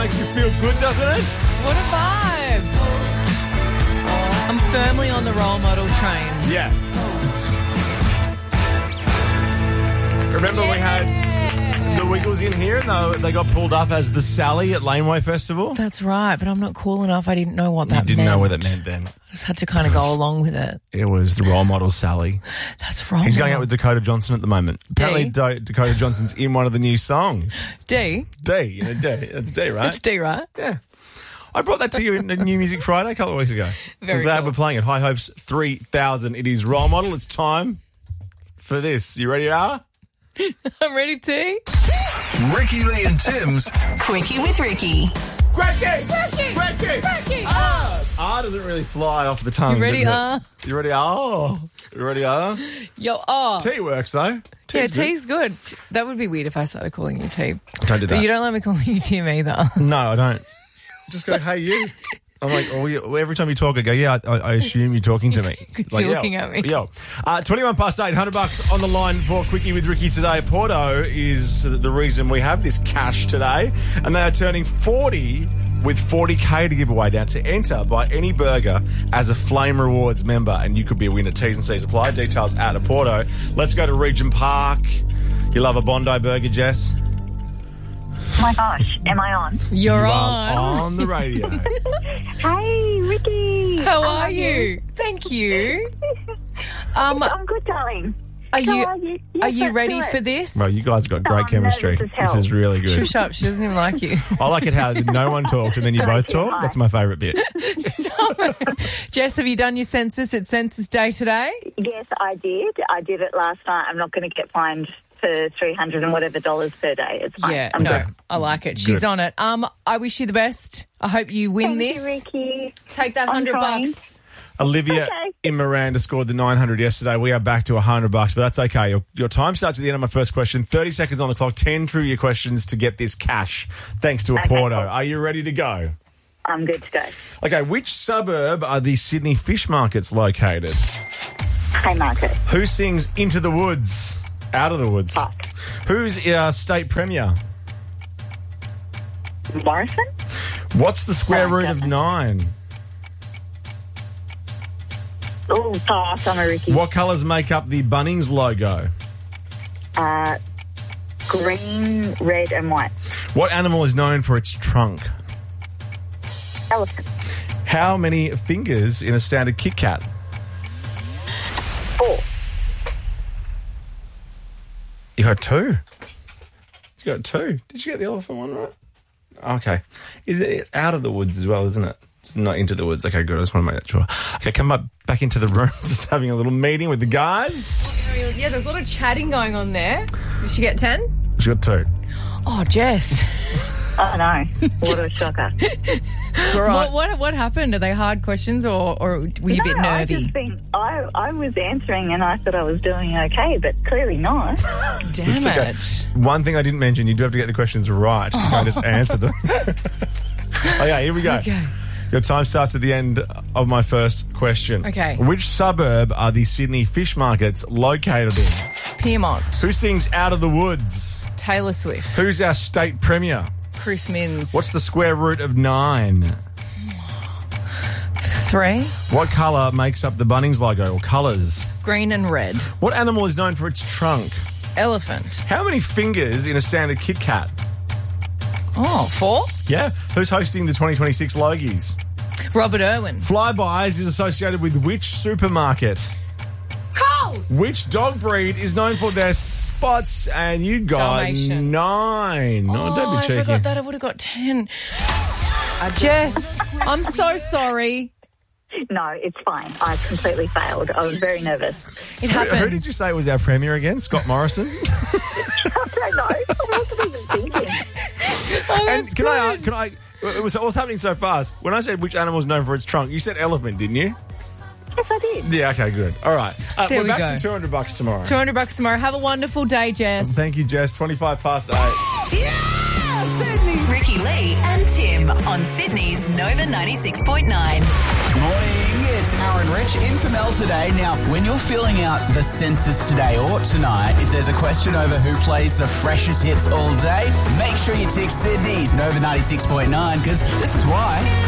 makes you feel good, doesn't it? What a vibe. I'm firmly on the role model train. Yeah. Remember we had the Wiggles in here and they got pulled up as the Sally at Laneway Festival? That's right, but I'm not cool enough. I didn't know what that meant. You didn't know what that meant then. I just had to kind of go along with it. It was the role model Sally. That's right. He's going out with Dakota Johnson at the moment. Apparently Dakota Johnson's in one of the new songs. D? D. You know, D. That's D, right? It's D, right? Yeah. I brought that to you in New Music Friday a couple of weeks ago. Very I'm glad cool. we're playing it. High Hopes 3000. It is role model. It's time for this. You ready, Ara? I'm ready to. Ricky Lee and Tim's Quickie with Ricky. Ricky! R doesn't really fly off the tongue. You ready, does it? R? You ready, R? You ready, R? Yo, oh. T works, though. Yeah, T's T's good. That would be weird if I started calling you T. Don't do that. But you don't let me call you Tim either. No, I don't. Just go, hey, you. I'm like, every time you talk, I go, yeah, I assume you're talking to me. You're looking at me. Yo. 21 past 8, $100 on the line for Quickie with Ricky today. Porto is the reason we have this cash today, and they are turning 40 with 40K to give away. Now, to enter, buy any burger as a Flame Rewards member, and you could be a winner. T's and C's apply. Details out of Porto. Let's go to Regent Park. You love a Bondi burger, Jess? Oh my gosh, am I on? You're You on. are on the radio. Hey, Ricky. How are you? Thank you. I'm good, darling. Are How you are you? are Yes, you let's ready do it. for this? Well, you guys got great I'm chemistry. nervous as This hell. is really good. Shush up. She doesn't even like you. I like it how no one talks and then you both talk. hi. That's my favourite bit. Jess, have you done your census at Census Day today? Yes, I did. I did it last night. I'm not going to get fined for $300 and whatever per day. It's fine. Yeah, I'm no, good. I like it. She's Good. on it. I wish you the best. I hope you win Thank this. you, Ricky. Take that I'm trying. $100. Olivia Okay. in Miranda scored the 900 yesterday. We are back to $100, but that's okay. Your time starts at the end of my first question. 30 seconds on the clock. 10 trivia questions to get this cash, thanks to Okay, Porto. cool. Are you ready to go? I'm good to go. Okay, which suburb are the Sydney fish markets located? Haymarket. Who sings Into the Woods? Out of the Woods. Fuck. Who's our state premier? Morrison? What's the square root of 9? Oh, pass. I'm a Ricky. What colours make up the Bunnings logo? Green, red, and white. What animal is known for its trunk? Elephant. How many fingers in a standard Kit Kat? 4. You got 2. You got 2. Did you get the elephant one right? Okay. Is it out of the woods as well, isn't it? It's not into the woods. Okay, good. I just want to make that sure. Okay, come back into the room. Just having a little meeting with the guys. Yeah, there's a lot of chatting going on there. Did she get 10? She got 2. Oh, Jess. Oh, no. What a shocker. It's all right. What happened? Are they hard questions or were you a bit nervy? I was answering and I thought I was doing okay, but clearly not. Damn It's okay. it. One thing I didn't mention, you do have to get the questions right. You can't just answer them. Okay, here we go. Okay. Your time starts at the end of my first question. Okay. Which suburb are the Sydney fish markets located in? Piedmont. Who sings Out of the Woods? Taylor Swift. Who's our state premier? Chris Minns. What's the square root of 9? 3? What colour makes up the Bunnings logo, or colours? Green and red. What animal is known for its trunk? Elephant. How many fingers in a standard Kit Kat? Oh, 4? Yeah. Who's hosting the 2026 Logies? Robert Irwin. Flybys is associated with which supermarket? Coles. Which dog breed is known for their spots? And you got Dalmatian. 9. No, don't be I cheeky. forgot that. I would have got 10. Jess, I'm so sorry. No, it's fine. I completely failed. I was very nervous. It happens. Who did you say was our premier again? Scott Morrison? I don't know. I wasn't even thinking. Oh, And that's can good. I? What's happening so fast? When I said which animal is known for its trunk, you said elephant, didn't you? Yes, I did. Yeah. Okay. Good. All right. There We're we back go. to $200 tomorrow. $200 tomorrow. Have a wonderful day, Jess. Thank you, Jess. 25 past 8. Ricky Lee and Tim on Sydney's Nova 96.9. Morning it's Aaron Rich in for Mel today. Now, when you're filling out the census today or tonight, if there's a question over who plays the freshest hits all day, make sure you tick Sydney's Nova 96.9, because this is why.